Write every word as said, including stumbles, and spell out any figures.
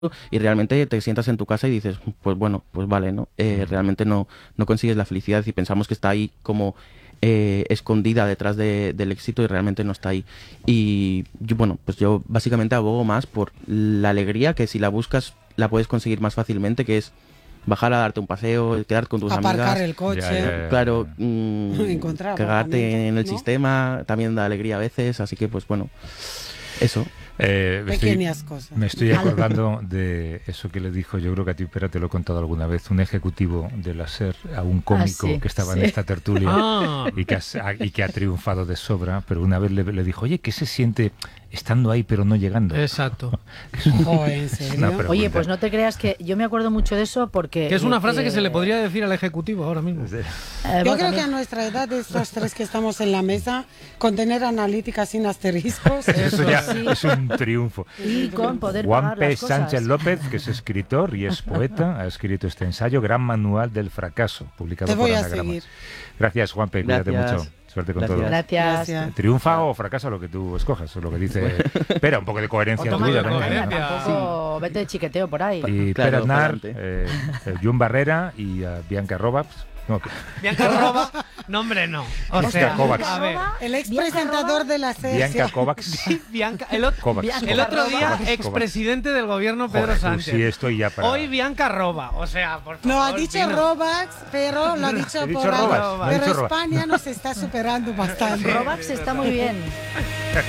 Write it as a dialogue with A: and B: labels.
A: y realmente te sientas en tu casa y dices, pues bueno, pues vale, ¿no? Eh, realmente no, no consigues la felicidad y pensamos que está ahí como eh, escondida detrás de- del éxito y realmente no está ahí. Y yo, bueno, pues yo básicamente abogo más por la alegría, que si la buscas la puedes conseguir más fácilmente, que es bajar a darte un paseo, quedarte con tus
B: Aparcar
A: amigas.
B: el coche.
C: Ya, ya, ya.
A: Claro, mm,
B: Encontrar
A: cagarte
B: aparcamiento,
A: en el
B: ¿no?
A: sistema también da alegría a veces, así que pues bueno, eso.
C: Eh, estoy-
B: Pequeñas cosas.
C: Me estoy acordando de eso que le dijo, yo creo que a ti, Pera, te lo he contado alguna vez, un ejecutivo de la SER a un cómico
D: sí,
C: que estaba
D: sí.
C: en esta tertulia
E: Ah.
C: y, que ha, y que ha triunfado de sobra, pero una vez le, le dijo, oye, ¿qué se siente estando ahí pero no llegando?
E: Exacto.
B: Joder, ¿en
C: Es
B: serio?
C: una pregunta.
D: Oye, pues no te creas que yo me acuerdo mucho de eso porque...
E: Que es una
D: eh,
E: frase que
D: eh,
E: se le podría decir al ejecutivo ahora mismo.
D: eh,
B: Yo
D: bueno,
B: creo que
D: también-
B: a nuestra edad, de estos tres que estamos en la mesa, con tener analítica sin asteriscos,
C: Eso ya
D: sí.
C: es un triunfo.
D: Y con poder pagar
C: Juanpe
D: las cosas.
C: Sánchez López, que es escritor y es poeta, ha escrito este ensayo, Gran Manual del Fracaso, publicado
B: te
C: por
B: voy a
C: Anagrama.
B: seguir.
C: Gracias, Juanpe, cuídate
A: Gracias.
C: mucho. Suerte con
A: Gracias.
C: todo.
D: Gracias.
B: Gracias.
C: Triunfa o fracasa lo que tú escojas, es lo que dice. Espera, un poco de coherencia
E: Toma
C: tuya
E: de
C: también.
E: coherencia.
C: ¿no?
D: Tampoco vete de chiqueteo por ahí.
C: Y
A: Claro,
C: Pere Aznar,
A: pa'lante.
C: eh, eh, Jun Barrera y eh, Bianca Robaps. No, que-
E: Bianca Roba, no hombre, no. O
C: Oscar
E: sea,
C: Kovacs.
E: a ver.
B: El ex presentador de la SER.
C: Bianca Kovacs.
E: Sí, Bianca, el, ot-
C: Kovacs,
D: Bianca
E: el otro
C: Kovacs,
E: día
C: Kovacs,
E: expresidente del gobierno Pedro
C: Joder, tú
E: Sánchez.
C: sí estoy ya para...
E: Hoy Bianca Roba, o sea, por favor.
B: No, ha dicho
E: Pino.
B: Robax, pero lo ha dicho
C: He dicho
B: por algo.
C: Robax, no he
B: Pero
C: dicho Robax.
B: España nos está superando bastante.
D: Robax está muy bien.